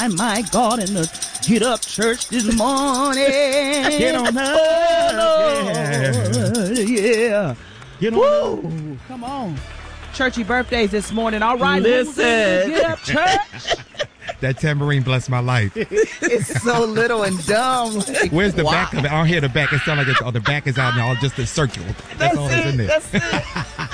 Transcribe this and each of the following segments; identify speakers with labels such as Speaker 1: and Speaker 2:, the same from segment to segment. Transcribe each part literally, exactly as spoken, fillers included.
Speaker 1: my God, in the Get Up Church this morning.
Speaker 2: Get on up.
Speaker 1: Oh, yeah. yeah.
Speaker 2: Get on
Speaker 1: Woo.
Speaker 2: up.
Speaker 1: Come on. Churchy birthdays this morning. All right.
Speaker 3: Listen.
Speaker 1: Get Up Church.
Speaker 2: That tambourine blessed my life.
Speaker 1: It's so little and dumb. Like,
Speaker 2: where's the
Speaker 1: wow.
Speaker 2: back of it? I don't hear the back. It sounds like it's, oh, the back is out and all just a circle. That's,
Speaker 1: That's
Speaker 2: all
Speaker 1: it.
Speaker 2: that's in there.
Speaker 1: That's it.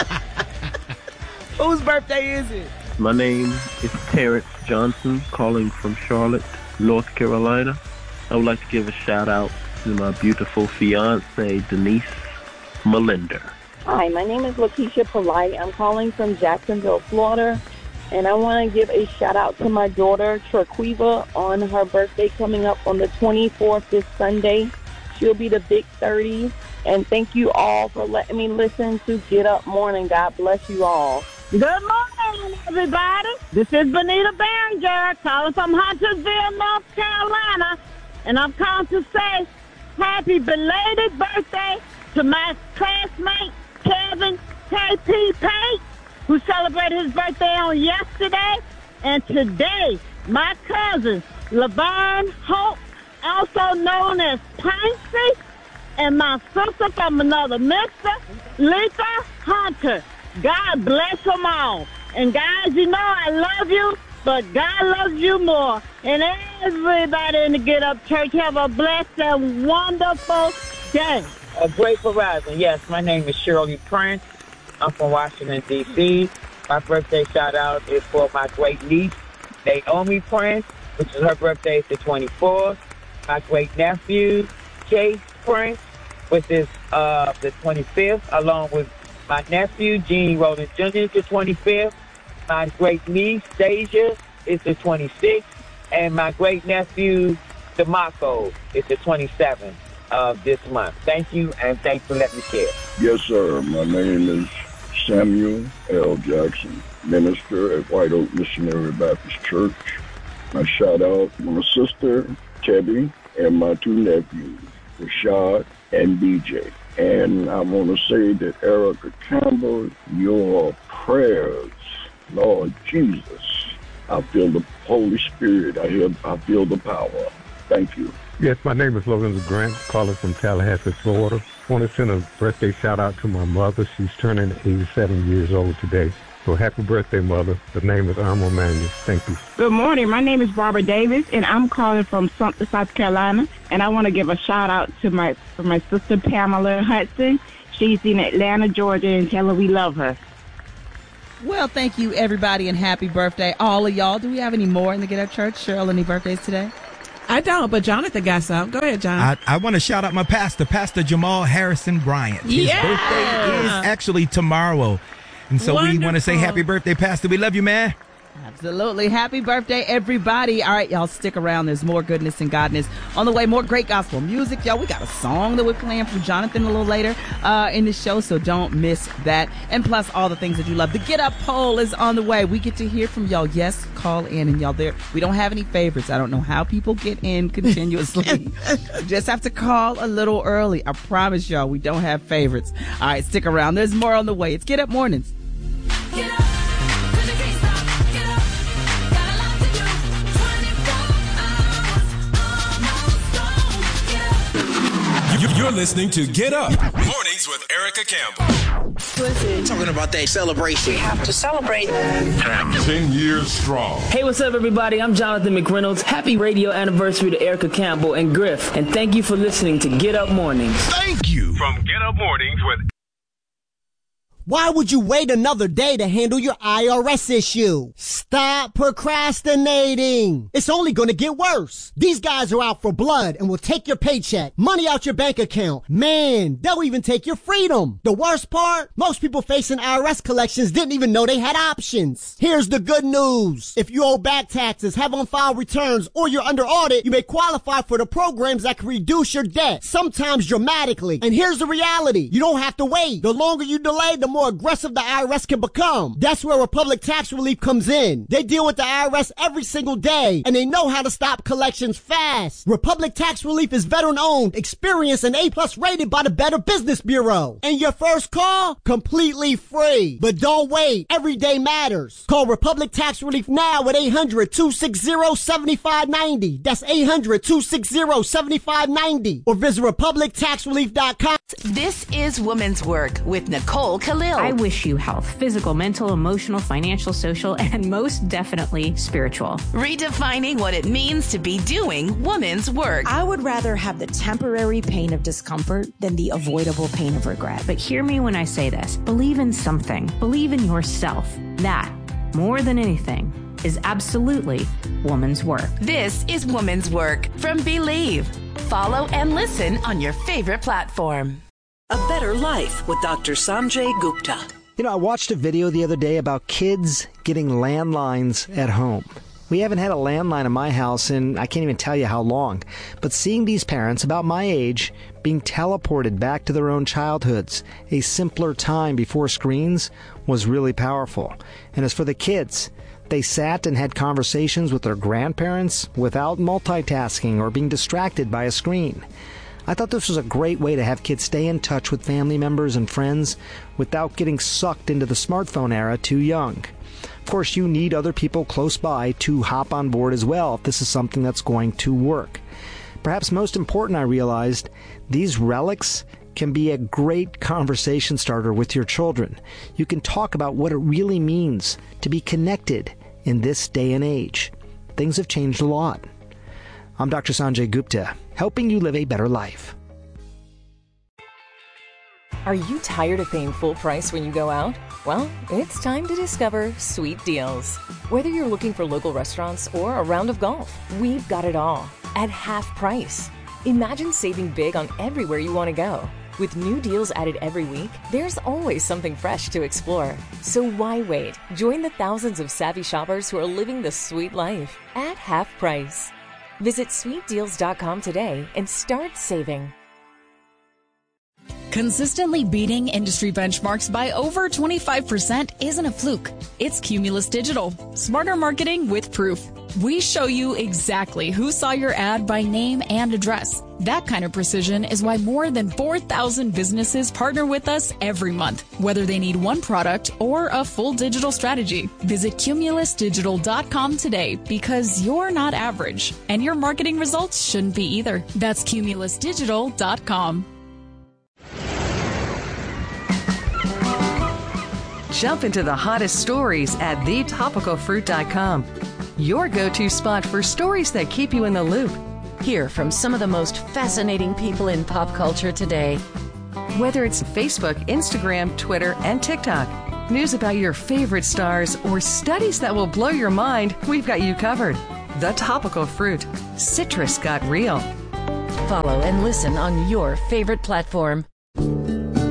Speaker 1: Whose birthday is it?
Speaker 4: My name is Terrence Johnson, calling from Charlotte, North Carolina. I would like to give a shout out to my beautiful fiance, Denise Melinder.
Speaker 5: Hi, my name is Lakeisha Polite. I'm calling from Jacksonville, Florida. And I want to give a shout out to my daughter, Traquiva, on her birthday coming up on the twenty-fourth this Sunday. She'll be the big thirty. And thank you all for letting me listen to Get Up Morning. God bless you all.
Speaker 6: Good morning, everybody. This is Benita Barringer calling from Huntersville, North Carolina. And I'm calling to say happy belated birthday to my classmate, Kevin K P Pate, who celebrated his birthday on yesterday. And today, my cousin, Laverne Hope, also known as Pincy, and my sister from another mister, Letha Hunter. God bless them all. And guys, you know I love you, but God loves you more. And everybody in the Get Up Church, have a blessed and wonderful day.
Speaker 7: A grateful rising. Yes, my name is Shirley Prince. I'm from Washington, D C My birthday shout-out is for my great niece, Naomi Prince, which is her birthday is the twenty-fourth. My great-nephew, Chase Prince, which is uh, the twenty-fifth, along with my nephew, Gene Rowland Junior is the twenty-fifth. My great-niece, Deja, is the twenty-sixth. And my great-nephew, DeMarco, is the twenty-seventh of this month. Thank you, and thanks for letting me share.
Speaker 8: Yes, sir. My name is Samuel L. Jackson, minister at White Oak Missionary Baptist Church. I shout out to my sister, Teddy, and my two nephews, Rashad and B J. And I want to say that Erica Campbell, your prayers, Lord Jesus, I feel the Holy Spirit. I hear, I feel the power. Thank you.
Speaker 9: Yes, my name is Logan Grant, calling from Tallahassee, Florida. I want to send a birthday shout out to my mother. She's turning eighty-seven years old today. So happy birthday, Mother. The name is Irma Manuel. Thank you.
Speaker 10: Good morning. My name is Barbara Davis, and I'm calling from Sumter, South Carolina. And I want to give a shout out to my for my sister Pamela Hudson. She's in Atlanta, Georgia, and tell her we love her.
Speaker 1: Well, thank you, everybody, and happy birthday, all of y'all. Do we have any more in the Get Up Church? Cheryl, any birthdays today?
Speaker 3: I don't, but Jonathan got some. Go ahead, John.
Speaker 2: I, I want to shout out my pastor, Pastor Jamal Harrison Bryant. His
Speaker 3: yeah.
Speaker 2: birthday is actually tomorrow. And so Wonderful. We want to say happy birthday, Pastor. We love you, man.
Speaker 1: Absolutely. Happy birthday, everybody. All right, y'all, stick around. There's more goodness and godness on the way. More great gospel music. Y'all, we got a song that we're playing from Jonathan a little later uh, in the show, so don't miss that. And plus, all the things that you love. The Get Up poll is on the way. We get to hear from y'all. Yes, call in. And y'all, there. We don't have any favorites. I don't know how people get in continuously. You just have to call a little early. I promise y'all, we don't have favorites. All right, stick around. There's more on the way. It's Get Up Mornings. Get up.
Speaker 11: You're listening to Get Up Mornings with Erica Campbell.
Speaker 12: Listen. Talking about that celebration. We have to celebrate.
Speaker 11: Ten years strong.
Speaker 13: Hey, what's up, everybody? I'm Jonathan McReynolds. Happy radio anniversary to Erica Campbell and Griff. And thank you for listening to Get Up Mornings.
Speaker 11: Thank you. From Get Up Mornings with...
Speaker 14: Why would you wait another day to handle your I R S issue? Stop procrastinating. It's only going to get worse. These guys are out for blood and will take your paycheck, money out your bank account. Man, they'll even take your freedom. The worst part? Most people facing I R S collections didn't even know they had options. Here's the good news. If you owe back taxes, have on-file returns, or you're under audit, you may qualify for the programs that can reduce your debt, sometimes dramatically. And here's the reality. You don't have to wait. The longer you delay, the more more aggressive the I R S can become. That's where Republic Tax Relief comes in. They deal with the I R S every single day, and they know how to stop collections fast. Republic Tax Relief is veteran-owned, experienced, and A-plus rated by the Better Business Bureau. And your first call? Completely free. But don't wait. Every day matters. Call Republic Tax Relief now at eight hundred, two six zero, seven five nine zero. That's eight hundred, two six zero, seven five nine zero. Or visit republic tax relief dot com.
Speaker 15: This is Women's Work with Nicole Khalil.
Speaker 16: I wish you health, physical, mental, emotional, financial, social, and most definitely spiritual.
Speaker 15: Redefining what it means to be doing women's work.
Speaker 17: I would rather have the temporary pain of discomfort than the avoidable pain of regret.
Speaker 16: But hear me when I say this. Believe in something. Believe in yourself. That, more than anything, is absolutely woman's work.
Speaker 15: This is Woman's Work from Believe. Follow and listen on your favorite platform.
Speaker 18: A Better Life with Doctor Sanjay Gupta.
Speaker 19: You know, I watched a video the other day about kids getting landlines at home. We haven't had a landline in my house in I can't even tell you how long. But seeing these parents about my age being teleported back to their own childhoods, a simpler time before screens, was really powerful. And as for the kids, they sat and had conversations with their grandparents without multitasking or being distracted by a screen. I thought this was a great way to have kids stay in touch with family members and friends without getting sucked into the smartphone era too young. Of course, you need other people close by to hop on board as well if this is something that's going to work. Perhaps most important, I realized, these relics can be a great conversation starter with your children. You can talk about what it really means to be connected in this day and age. Things have changed a lot. I'm Doctor Sanjay Gupta, helping you live a better life.
Speaker 20: Are you tired of paying full price when you go out? Well, it's time to discover Sweet Deals. Whether you're looking for local restaurants or a round of golf, we've got it all at half price. Imagine saving big on everywhere you want to go. With new deals added every week, there's always something fresh to explore. So why wait? Join the thousands of savvy shoppers who are living the sweet life at half price. Visit sweet deals dot com today and start saving.
Speaker 21: Consistently beating industry benchmarks by over twenty-five percent isn't a fluke. It's Cumulus Digital. Smarter marketing with proof. We show you exactly who saw your ad by name and address. That kind of precision is why more than four thousand businesses partner with us every month, whether they need one product or a full digital strategy. Visit cumulus digital dot com today because you're not average, and your marketing results shouldn't be either. That's cumulus digital dot com.
Speaker 22: Jump into the hottest stories at the topical fruit dot com. Your go-to spot for stories that keep you in the loop. Hear from some of the most fascinating people in pop culture today. Whether it's Facebook, Instagram, Twitter, and TikTok, news about your favorite stars, or studies that will blow your mind, we've got you covered. The Topical Fruit. Citrus got real. Follow and listen on your favorite platform.